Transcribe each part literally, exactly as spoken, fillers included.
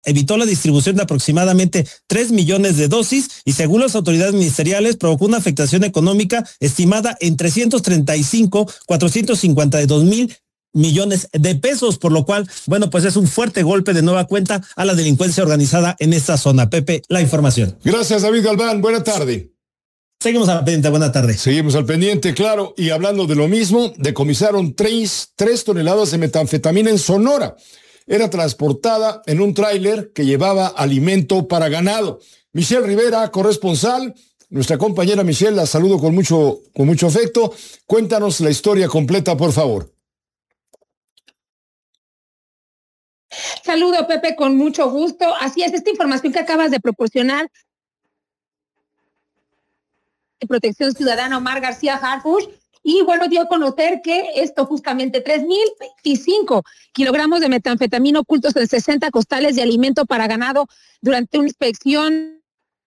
evitó la distribución de aproximadamente tres millones de dosis y según las autoridades ministeriales provocó una afectación económica estimada en trescientos treinta y cinco, cuatrocientos cincuenta y dos mil millones de pesos, por lo cual, bueno, pues es un fuerte golpe de nueva cuenta a la delincuencia organizada en esta zona. Pepe, la información. Gracias, David Galván. Buena tarde. Seguimos al pendiente, buena tarde. Seguimos al pendiente, claro, y hablando de lo mismo, decomisaron tres, tres toneladas de metanfetamina en Sonora. Era transportada en un tráiler que llevaba alimento para ganado. Michelle Rivera, corresponsal, nuestra compañera Michelle, la saludo con mucho, con mucho afecto. Cuéntanos la historia completa, por favor. Saludo, Pepe, con mucho gusto. Así es, esta información que acabas de proporcionar, de Protección Ciudadana, Omar García Harfuch, y bueno, dio a conocer que esto justamente, tres mil veinticinco kilogramos de metanfetamina ocultos en sesenta costales de alimento para ganado durante una inspección.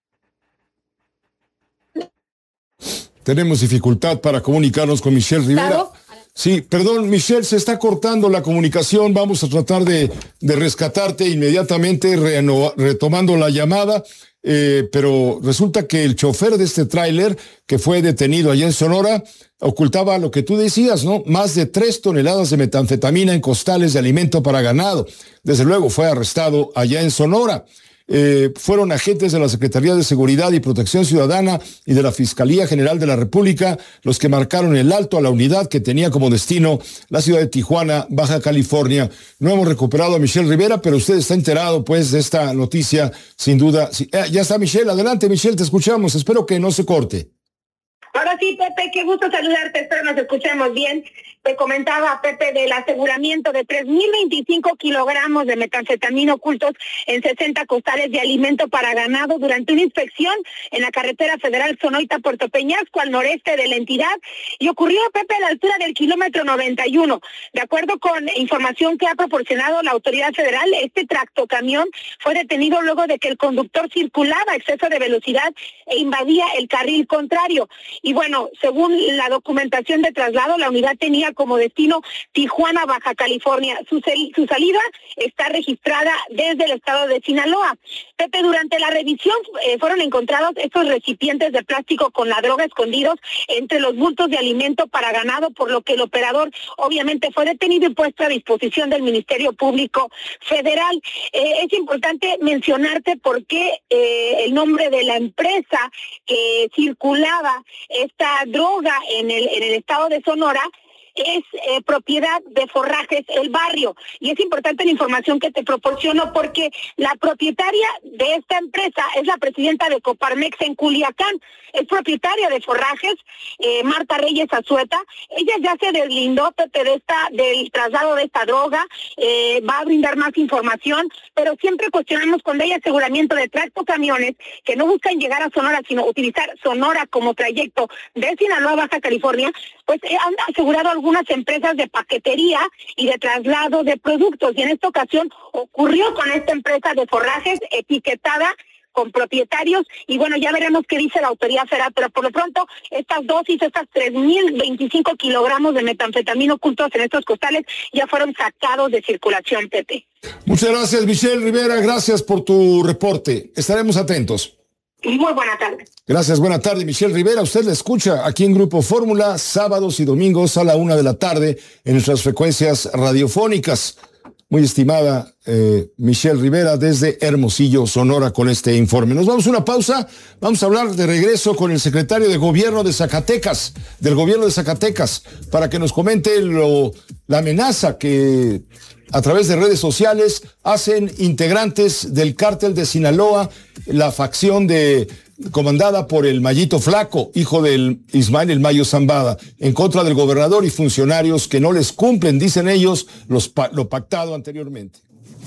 Tenemos dificultad para comunicarnos con Michelle Rivera. Claro. Sí, perdón, Michelle, se está cortando la comunicación. Vamos a tratar de, de rescatarte inmediatamente, reno, retomando la llamada. Eh, pero resulta que el chofer de este tráiler que fue detenido allá en Sonora ocultaba lo que tú decías, ¿no? Más de tres toneladas de metanfetamina en costales de alimento para ganado. Desde luego fue arrestado allá en Sonora. Eh, fueron agentes de la Secretaría de Seguridad y Protección Ciudadana y de la Fiscalía General de la República los que marcaron el alto a la unidad que tenía como destino la ciudad de Tijuana, Baja California. No hemos recuperado a Michelle Rivera, pero usted está enterado pues de esta noticia, sin duda. Sí, eh, ya está Michelle, adelante Michelle, te escuchamos, espero que no se corte. Ahora sí, Pepe, qué gusto saludarte, espero nos escuchemos bien. Te comentaba, Pepe, del aseguramiento de tres mil veinticinco kilogramos de metanfetamina ocultos en sesenta costales de alimento para ganado durante una inspección en la carretera federal Sonoita-Puerto Peñasco, al noreste de la entidad, y ocurrió, Pepe, a la altura del kilómetro noventa y uno. De acuerdo con información que ha proporcionado la autoridad federal, este tractocamión fue detenido luego de que el conductor circulaba a exceso de velocidad e invadía el carril contrario. Y bueno, según la documentación de traslado, la unidad tenía como destino Tijuana, Baja California. Su, su salida está registrada desde el estado de Sinaloa. Pepe, durante la revisión eh, fueron encontrados estos recipientes de plástico con la droga escondidos entre los bultos de alimento para ganado, por lo que el operador obviamente fue detenido y puesto a disposición del Ministerio Público Federal. Eh, es importante mencionarte por qué eh, el nombre de la empresa que circulaba esta droga en el, en el estado de Sonora es eh, propiedad de Forrajes El Barrio. Y es importante la información que te proporciono porque la propietaria de esta empresa es la presidenta de Coparmex en Culiacán. Es propietaria de Forrajes, eh, Marta Reyes Azueta. Ella ya se deslindó, Pepe, de esta, del traslado de esta droga, eh, va a brindar más información, pero siempre cuestionamos cuando hay aseguramiento de tractocamiones que no buscan llegar a Sonora, sino utilizar Sonora como trayecto de Sinaloa a Baja California, pues eh, han asegurado algunas empresas de paquetería y de traslado de productos. Y en esta ocasión ocurrió con esta empresa de Forrajes etiquetada con propietarios, y bueno, ya veremos qué dice la autoridad federal, pero por lo pronto estas dosis, estas tres mil veinticinco kilogramos de metanfetamina ocultos en estos costales ya fueron sacados de circulación, Pepe. Muchas gracias, Michelle Rivera, gracias por tu reporte, estaremos atentos. Muy buena tarde. Gracias, buena tarde, Michelle Rivera. Usted la escucha aquí en Grupo Fórmula, sábados y domingos a la una de la tarde en nuestras frecuencias radiofónicas. Muy estimada eh, Michelle Rivera desde Hermosillo, Sonora, con este informe. Nos vamos a una pausa, vamos a hablar de regreso con el secretario de Gobierno de Zacatecas, del Gobierno de Zacatecas, para que nos comente lo, la amenaza que a través de redes sociales hacen integrantes del cártel de Sinaloa, la facción de comandada por el Mayito Flaco, hijo del Ismael El Mayo Zambada, en contra del gobernador y funcionarios que no les cumplen, dicen ellos, los, lo pactado anteriormente.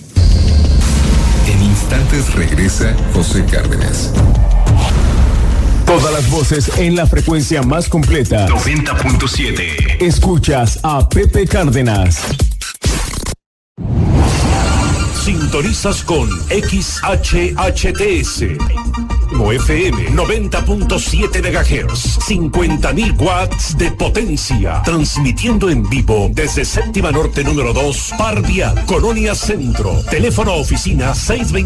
En instantes regresa José Cárdenas. Todas las voces en la frecuencia más completa. noventa punto siete. Escuchas a Pepe Cárdenas. Sin Sintonizas con X H H T S. O F M noventa punto siete megahertz, cincuenta mil watts de potencia, transmitiendo en vivo desde Séptima Norte número dos, Par Vial, Colonia Centro. Teléfono oficina seis dos